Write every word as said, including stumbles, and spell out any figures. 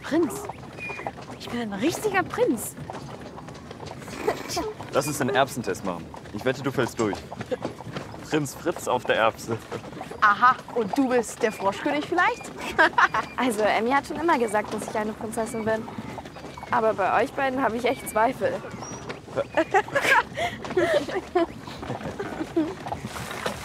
Prinz. Ich bin ein richtiger Prinz. Lass uns einen Erbsentest machen. Ich wette, du fällst durch. Prinz Fritz auf der Erbse. Aha, und du bist der Froschkönig vielleicht? Also, Emmy hat schon immer gesagt, dass ich eine Prinzessin bin. Aber bei euch beiden habe ich echt Zweifel.